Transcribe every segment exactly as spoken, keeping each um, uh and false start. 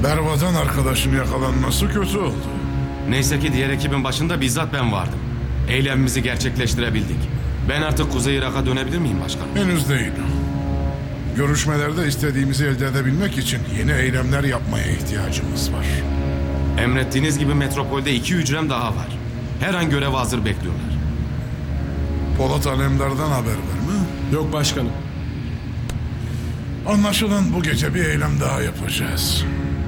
Berva'dan arkadaşın yakalanması kötü oldu. Neyse ki diğer ekibin başında bizzat ben vardım. Eylemimizi gerçekleştirebildik. Ben artık Kuzey Irak'a dönebilir miyim başkanım? Henüz değil. Görüşmelerde istediğimizi elde edebilmek için yeni eylemler yapmaya ihtiyacımız var. Emrettiğiniz gibi metropolde iki hücrem daha var. Her an göreve hazır bekliyorlar. Polat Alemdar'dan haber var mı? Yok başkanım. Anlaşılan bu gece bir eylem daha yapacağız.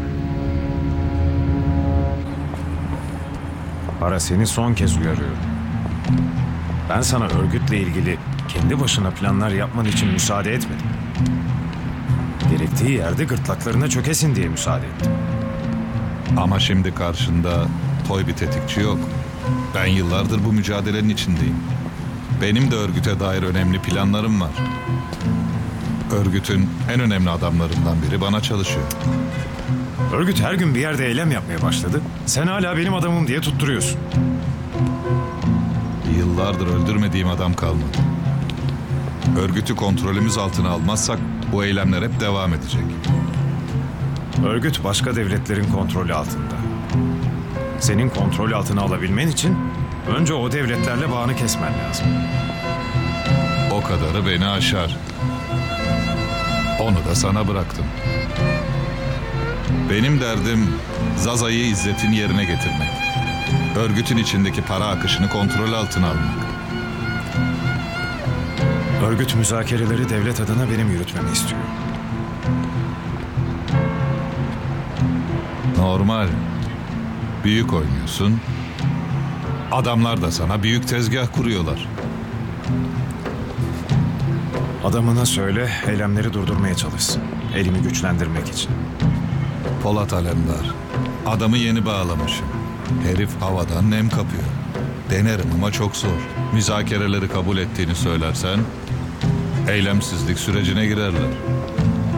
Para, seni son kez uyarıyorum. Ben sana örgütle ilgili kendi başına planlar yapman için müsaade etmedim. Gerektiği yerde gırtlaklarına çökesin diye müsaade ettim. Ama şimdi karşında toy bir tetikçi yok. Ben yıllardır bu mücadelenin içindeyim. Benim de örgüte dair önemli planlarım var. Örgütün en önemli adamlarından biri bana çalışıyor. Örgüt her gün bir yerde eylem yapmaya başladı. Sen hala benim adamım diye tutturuyorsun. Yıllardır öldürmediğim adam kalmadı. Örgütü kontrolümüz altına almazsak bu eylemler hep devam edecek. Örgüt başka devletlerin kontrolü altında. Senin kontrol altına alabilmen için önce o devletlerle bağını kesmen lazım. O kadarı beni aşar. Onu da sana bıraktım. Benim derdim Zaza'yı İzzet'in yerine getirmek. Örgütün içindeki para akışını kontrol altına almak. Örgüt müzakereleri devlet adına benim yürütmemi istiyor. Normal. Büyük oynuyorsun. Adamlar da sana büyük tezgah kuruyorlar. Adamına söyle, eylemleri durdurmaya çalışsın. Elimi güçlendirmek için. Polat Alemdar. Adamı yeni bağlamışım. Herif havadan nem kapıyor. Denerim ama çok zor. Müzakereleri kabul ettiğini söylersen eylemsizlik sürecine girerler.